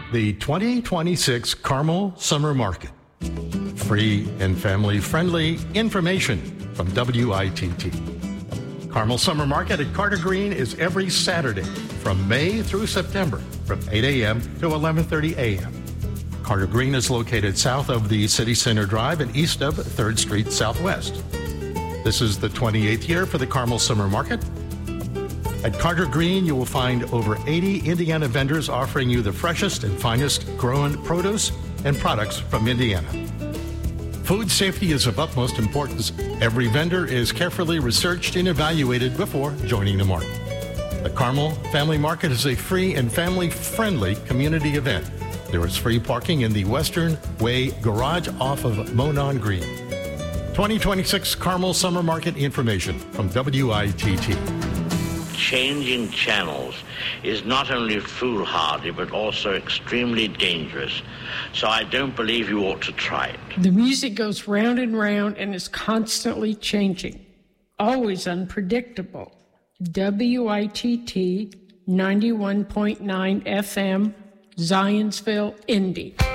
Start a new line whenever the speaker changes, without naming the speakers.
The 2026 Carmel Summer Market. Free and family-friendly information from WITT. Carmel Summer Market at Carter Green is every Saturday from May through September from 8 a.m. to 11:30 a.m. Carter Green is located south of the City Center Drive and east of 3rd Street Southwest. This is the 28th year for the Carmel Summer Market. At Carter Green, you will find over 80 Indiana vendors offering you the freshest and finest grown produce and products from Indiana. Food safety is of utmost importance. Every vendor is carefully researched and evaluated before joining the market. The Carmel Family Market is a free and family-friendly community event. There is free parking in the Western Way garage off of Monon Green. 2026 Carmel Summer Market information from WITT.
Changing channels is not only foolhardy but also extremely dangerous. So I don't believe you ought to try it.
The music goes round and round and is constantly changing, always unpredictable. WITT 91.9 FM, Zionsville, Indy.